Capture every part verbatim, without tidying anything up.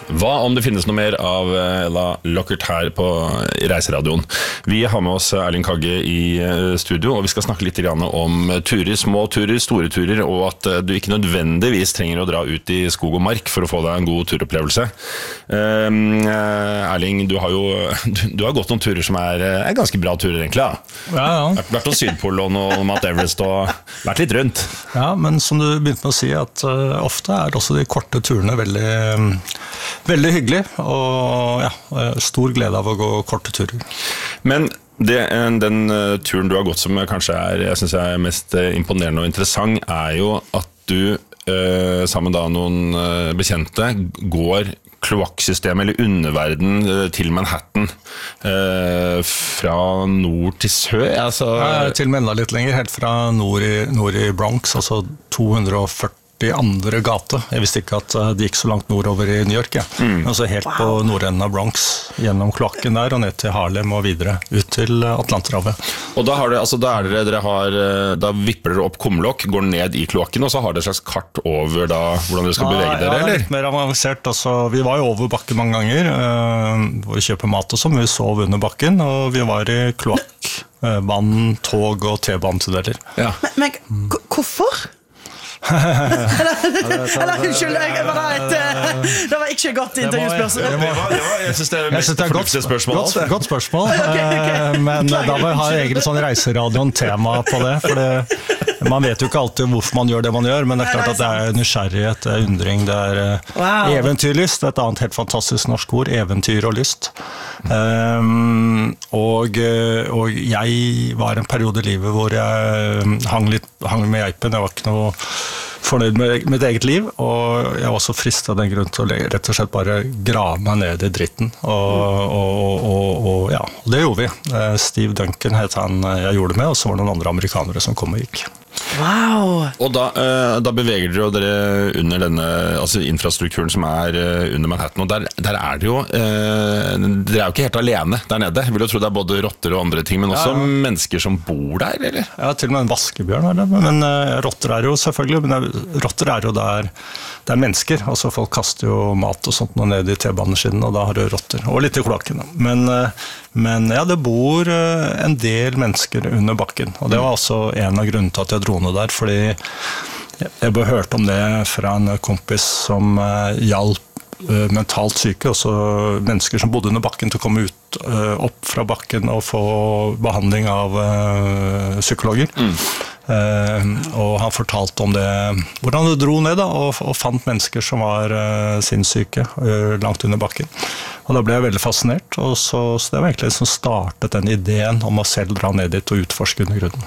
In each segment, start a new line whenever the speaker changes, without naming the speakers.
Hva om det finnes noe mer av Ella Lockert her på Reiseradioen? Vi har med oss Erling Kagge i studio, og vi skal snakke litt om turer, små turer, store turer, og at du ikke nødvendigvis trenger å dra ut i skog og mark for å få deg en god turopplevelse. Um, Erling, du har jo du, du har gått noen turer som er, er ganske bra turer egentlig, da.
Ja, ja.
Vært til Sydpolen og Mount Everest og vært litt rundt.
Ja, men som du begynte med å si, at uh, ofte er også de korte turene veldig... Um, Veldig hyggelig, og ja, stor glede av å gå korte turer.
Men det, den uh, turen du har gått som kanskje er, jeg synes er mest imponerende og interessant, er jo at du uh, sammen da noen uh, bekjente går kloakksystem eller underverden uh, til Manhattan uh, fra nord til sør. Altså...
Ja, til og med enda litt lenger, helt fra nord i, nord i Bronx, altså to hundre og førti i andre gate. Jeg visste ikke at det gikk så langt nordover i New York. Ja. Mm. Altså helt wow. På nordenden av Bronx, gjennom kloakken der, og ned til Harlem og videre, ut til Atlanterhavet.
Og da, har det, altså, da, er dere, dere har, da vipper dere opp kumlokk, går ned i kloakken, og så har dere et slags kart over da, hvordan dere skal bevege ja, dere,
ja,
eller?
Ja, litt mer avansert. Altså, vi var jo over bakken mange ganger, øh, hvor vi kjøper mat og sånn, vi sov under bakken, og vi var i kloakk, øh, vann, tog og T-banetunneler.
Ja. Men, men hvorfor? Eller unnskyld, jeg var det et det var ikke godt intervjuspørsmål.
Jeg synes det er mest fornuftige spørsmål.
Godt, godt spørsmål, okay, okay. Men da må jeg ha egentlig sånn reiseradioen tema på det, for det, man vet jo ikke alltid hvorfor man gjør det man gjør, men det er klart at det er nysgjerrighet, det er undring, det er wow. Eventyrlyst, et annet helt fantastisk norsk ord, eventyr og lyst. Um, og, og jeg var en periode i livet hvor jeg hang, litt, hang med geipen, jeg var ikke noe fornøyd med mitt eget liv, og jeg var så fristet av den grunn til å rett og slett bare grave meg ned i dritten, og, og, og, og ja, det gjorde vi. Steve Duncan het han jeg gjorde det med, og så var det noen andre amerikanere som kom og gikk.
Wow!
Og da, da beveger dere, dere under denne altså infrastrukturen som er under Manhattan, og der, der er det jo eh, dere er jo ikke helt alene der nede. Jeg vil jo tro det er både rotter og andre ting, men også ja, ja. Mennesker som bor der, eller?
Ja, til og med en vaskebjørn er det, men uh, rotter er jo selvfølgelig, men er, rotter er jo der det er mennesker, altså folk kaster jo mat og sånt noe ned i T-baneskinnen, og da har du rotter, og litt i kloakken. Men, uh, men ja, det bor uh, en del mennesker under bakken, og det var også en av grunnene til at jeg dro ned der, fordi jeg bare hørte om det fra en kompis som uh, hjalp uh, mentalt syke, også mennesker som bodde under bakken til å komme ut, uh, opp fra bakken og få behandling av uh, psykologer. Mm. Uh, og han fortalte om det, hvordan det dro ned da, og, og fant mennesker som var uh, sinnssyke uh, langt under bakken. Og da ble jeg veldig fascinert, og så, så det var egentlig det som startet den ideen om å selv dra ned dit og utforske undergrunnen.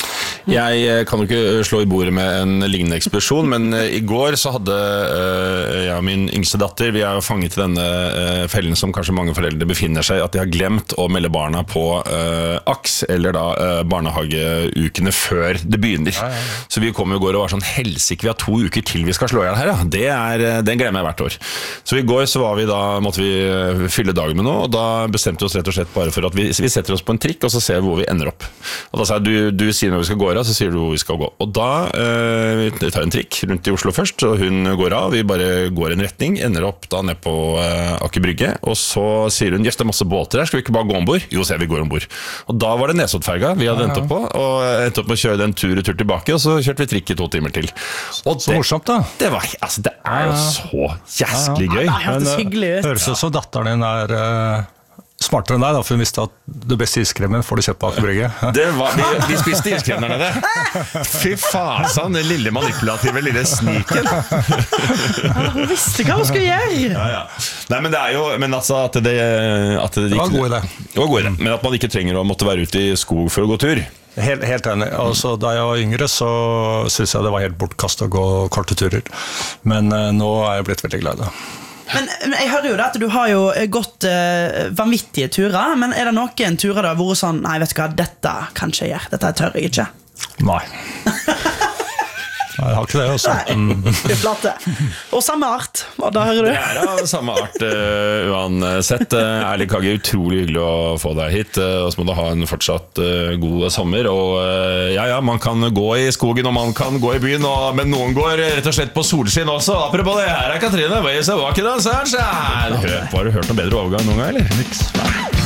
Jeg kan jo ikke slå i bordet med en lignende ekspedisjon, men i går så hadde uh, jeg og min yngste datter, vi er jo fanget i denne uh, fellen som kanskje mange foreldre befinner seg, at de har glemt å melde barna på uh, aks, eller da uh, barnehageukene før det begynner. Ja, ja, ja. Så vi kom jo i går og var sånn, helsike, vi har to uker til vi skal slå i hjel her, ja. Det er, den glemmer jeg hvert år. Så i går så var vi da, måtte vi fylle dagen med noe, og da bestemte vi oss rett og slett bare for at vi, vi setter oss på en trikk, og så ser vi hvor vi ender opp. Og da sa jeg, du, du sier når vi skal gå av, så sier du hvor vi skal gå. Og da eh, vi tar en trikk rundt i Oslo først, og hun går av, vi bare går en retning, ender opp da ned på eh, Aker Brygge, og så sier hun, jøss, det er masse båter her, skal vi ikke bare gå ombord? Jo, ser vi går ombord. Og da var det Nesoddferga vi hadde ja, ja. ventet på, og endte opp med å kjøre den tur og tur tilbake, og så kjørte vi trikk i to timer til. Og
så det, morsomt da.
Det var, altså, det er jo så jæsklig gøy.
Ja, ja. Det
Men, høres ut som datteren din er uh, smartere enn deg, da, for hun visste at det beste iskremen får du kjøpt på Aker Brygge.
Det var, de, de spiste iskremen der nede. Fy faen, den lille manipulative lille sniken.
Ja, hun visste hva hun skulle gjøre.
Ja, ja. Nei, men det er jo, men altså at det, at det,
det var god idé.
Det var god idé, men at man ikke trenger å måtte være ute i skog for å gå tur.
Helt, helt enig. Altså, da jeg var yngre så synes jeg det var helt bortkastet å gå korte turer. Men uh, nå er jeg blitt veldig glad i det.
Men jeg hører jo da at du har jo gått uh, vanvittige turer, men er det noen turer da hvor sånn, nei vet du hva, dette kan ikke jeg gjøre, dette tør jeg ikke?
Nei. Jeg har ikke det også.
Nei, det er flate. Og samme art, og da hører du.
Det er av samme art uh, uansett. Uh, Erling Kagge, utrolig hyggelig å få deg hit. Uh, og så må du ha en fortsatt uh, god sommer. Og uh, ja, ja, man kan gå i skogen, og man kan gå i byen, og, men noen går rett og slett på solskinn også. Apropos det, her er Katrine. Hva er det? Har du hørt noe bedre overgang noen gang, eller?
Niks.